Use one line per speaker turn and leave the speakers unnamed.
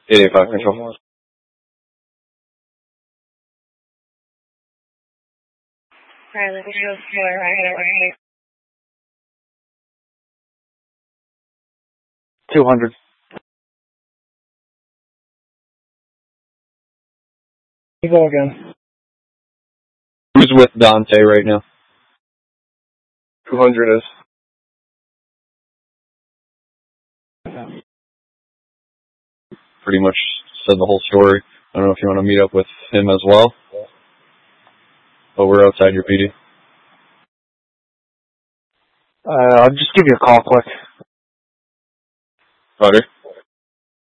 885 control.
Riley, would you go slower? Right.
200.
You go again.
Who's with Dante right now?
200 is.
Pretty much said the whole story. I don't know if you want to meet up with him as well. But we're outside your PD.
I'll just give you a call quick.
Roger.